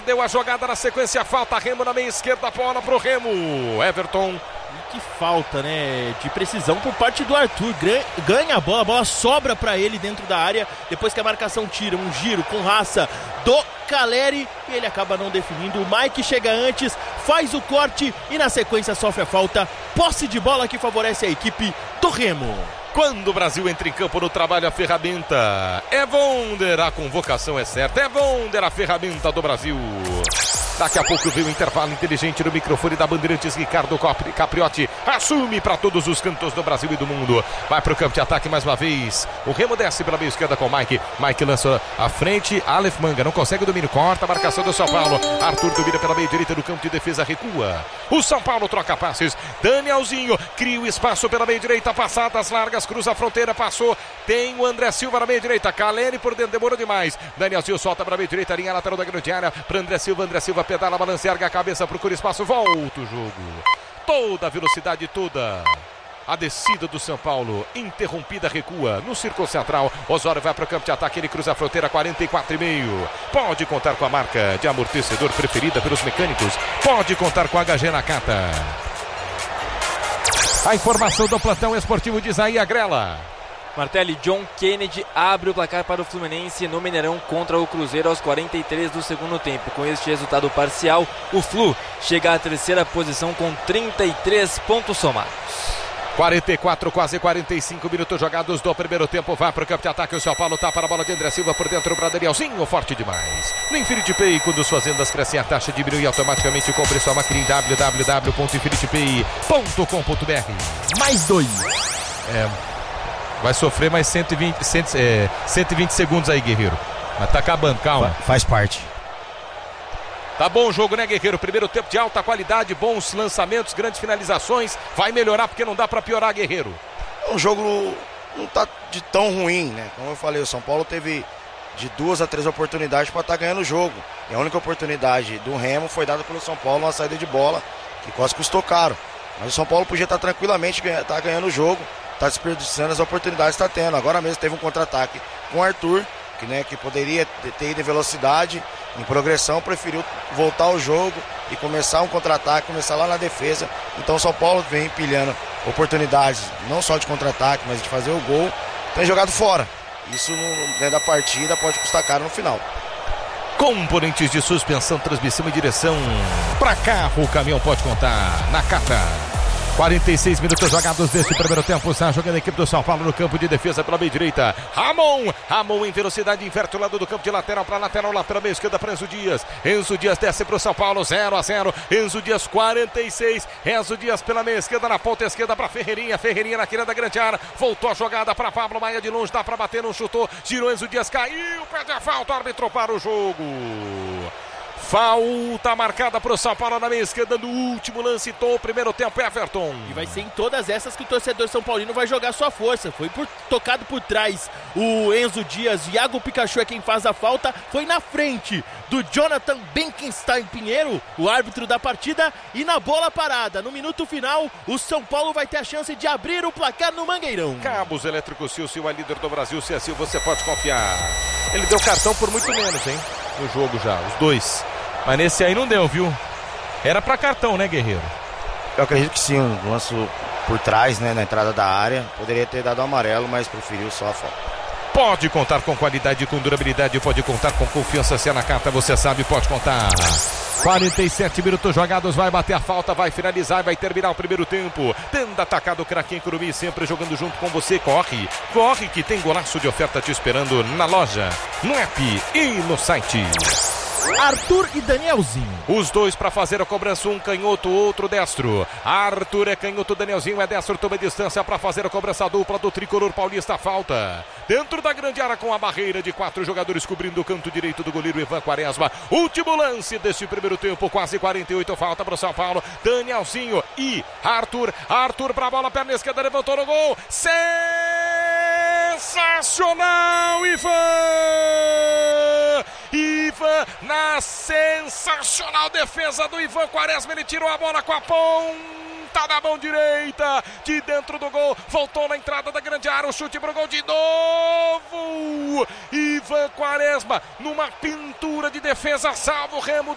perdeu a jogada na sequência, falta Remo na meia esquerda, bola pro Remo, Everton. E que falta, né, de precisão por parte do Arthur, ganha a bola sobra pra ele dentro da área, depois que a marcação tira um giro com raça do Caleri e ele acaba não definindo, o Mike chega antes, faz o corte e na sequência sofre a falta, posse de bola que favorece a equipe do Remo. Quando o Brasil entra em campo no trabalho, a ferramenta é Wonder, a convocação é certa, é Wonder, a ferramenta do Brasil. Daqui a pouco vem o intervalo inteligente no microfone da Bandeirantes. Ricardo Capriotti assume para todos os cantos do Brasil e do mundo. Vai para o campo de ataque mais uma vez. O Remo desce pela meia esquerda com o Mike. Mike lança à frente. Aleph Manga não consegue o domínio. Corta a marcação do São Paulo. Arthur domina pela meia direita do campo de defesa. Recua. O São Paulo troca passes. Danielzinho cria o espaço pela meia direita. Passadas largas. Cruza a fronteira. Passou. Tem o André Silva na meia direita. Caleri por dentro. Demorou demais. Danielzinho solta para a meia direita. Linha lateral da grande área. Para André Silva. André Silva pedala, balanceia, erga a cabeça, procura espaço, volta o jogo. Toda a velocidade, toda a descida do São Paulo, interrompida, recua no círculo central. Osório vai para o campo de ataque, ele cruza a fronteira, 44,5. Pode contar com a marca de amortecedor preferida pelos mecânicos. Pode contar com a HG Nakata. A informação do plantão esportivo de Isaías Grela. Martelli, John Kennedy abre o placar para o Fluminense no Mineirão contra o Cruzeiro aos 43 do segundo tempo. Com este resultado parcial, o Flu chega à terceira posição com 33 pontos somados. 44, quase 45 minutos jogados do primeiro tempo. Vai para o campo de ataque. O São Paulo tá para a bola de André Silva por dentro para Danielzinho. Forte demais. No Infinity Pay, quando suas vendas crescem, a taxa diminui automaticamente. Compre sua máquina em www.infinitypay.com.br. Mais 2. Vai sofrer mais 120 segundos aí, Guerreiro. Mas tá acabando, calma. Faz parte. Tá bom o jogo, né, Guerreiro? Primeiro tempo de alta qualidade, bons lançamentos, grandes finalizações. Vai melhorar porque não dá pra piorar, Guerreiro. O jogo não tá de tão ruim, né? Como eu falei, o São Paulo teve de 2 a 3 oportunidades para estar ganhando o jogo. E a única oportunidade do Remo foi dada pelo São Paulo na saída de bola, que quase custou caro. Mas o São Paulo podia estar tranquilamente ganhando o jogo. Está desperdiçando as oportunidades que está tendo. Agora mesmo teve um contra-ataque com o Arthur, que poderia ter ido em velocidade, em progressão, preferiu voltar ao jogo e começar um contra-ataque, começar lá na defesa. Então o São Paulo vem empilhando oportunidades, não só de contra-ataque, mas de fazer o gol, tem jogado fora. Isso dentro da partida pode custar caro no final. Componentes de suspensão, transmissão e direção para carro, o caminhão pode contar. Nakata. 46 minutos jogados desse primeiro tempo. Está jogando a equipe do São Paulo no campo de defesa pela meia direita. Ramon em velocidade, inverte o lado do campo de lateral para lateral, lá pela meia esquerda para Enzo Dias. Enzo Dias desce para o São Paulo, 0-0. Enzo Dias 46. Enzo Dias pela meia esquerda, na ponta esquerda para Ferreirinha. Ferreirinha na quina da grande área. Voltou a jogada para Pablo Maia de longe, dá para bater, não chutou. Girou, Enzo Dias caiu, pede a falta, árbitro para o jogo. Falta marcada para o São Paulo na meia esquerda no último lance do primeiro tempo, Everton. E vai ser em todas essas que o torcedor São Paulino vai jogar sua força. Foi tocado por trás o Enzo Dias, Iago Pikachu é quem faz a falta. Foi na frente do Jonathan Benkenstein Pinheiro, o árbitro da partida. E na bola parada, no minuto final, o São Paulo vai ter a chance de abrir o placar no Mangueirão. Cabos Elétricos Silvio é líder do Brasil. Se é Silvio, você pode confiar. Ele deu cartão por muito menos, hein? No jogo já, os dois. Mas nesse aí não deu, viu? Era pra cartão, né, Guerreiro? Eu acredito que sim, um lance por trás, né, na entrada da área. Poderia ter dado amarelo, mas preferiu só a falta. Pode contar com qualidade, com durabilidade, pode contar com confiança. Se é Nakata, você sabe, pode contar. 47 minutos jogados, vai bater a falta, vai finalizar, vai terminar o primeiro tempo. Tendo atacado o craque Curumim, sempre jogando junto com você. Corre que tem golaço de oferta te esperando na loja, no app e no site. Arthur e Danielzinho. Os dois para fazer a cobrança, um canhoto, outro destro. Arthur é canhoto, Danielzinho é destro, toma distância para fazer a cobrança dupla do tricolor paulista. Falta dentro da grande área com a barreira de 4 jogadores cobrindo o canto direito do goleiro Ivan Quaresma. Último lance deste primeiro tempo, quase 48, falta para o São Paulo. Danielzinho e Arthur para a bola, perna esquerda, levantou no gol. Sensacional, Ivan, na sensacional defesa do Ivan Quaresma, ele tirou a bola com a ponta da mão direita, de dentro do gol, voltou na entrada da grande área, o chute pro gol de novo, Ivan Quaresma, numa pintura de defesa, salva o Remo.